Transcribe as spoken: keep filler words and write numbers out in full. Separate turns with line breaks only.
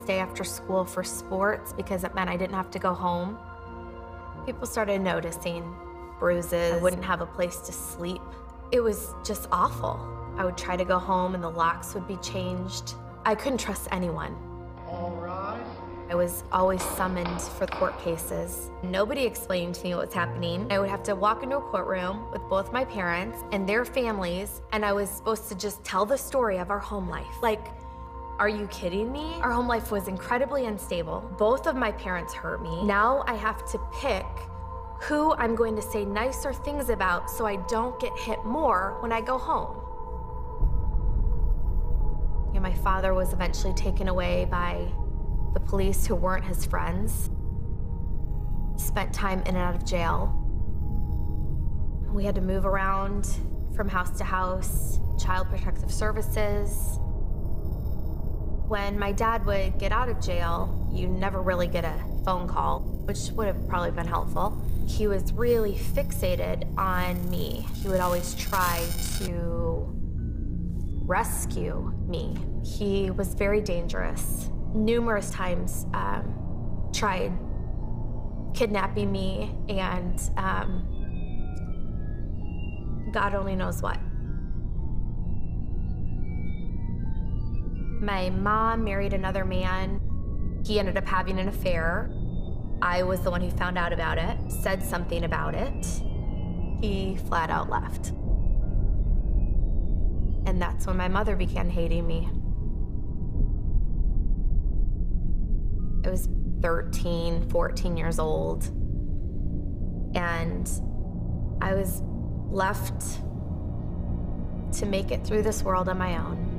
Stay after school for sports because it meant I didn't have to go home. People started noticing bruises. I wouldn't have a place to sleep. It was just awful. I would try to go home and the locks would be changed. I couldn't trust anyone.
All rise.
I was always summoned for court cases. Nobody explained to me what was happening. I would have to walk into a courtroom with both my parents and their families, and I was supposed to just tell the story of our home life. Like, are you kidding me? Our home life was incredibly unstable. Both of my parents hurt me. Now I have to pick who I'm going to say nicer things about so I don't get hit more when I go home. You know, my father was eventually taken away by the police who weren't his friends. Spent time in and out of jail. We had to move around from house to house, Child Protective Services. When my dad would get out of jail, you never really get a phone call, which would have probably been helpful. He was really fixated on me. He would always try to rescue me. He was very dangerous. Numerous times um, tried kidnapping me and um, God only knows what. My mom married another man. He ended up having an affair. I was the one who found out about it, said something about it. He flat out left. And that's when my mother began hating me. I was thirteen, fourteen years old, and I was left to make it through this world on my own.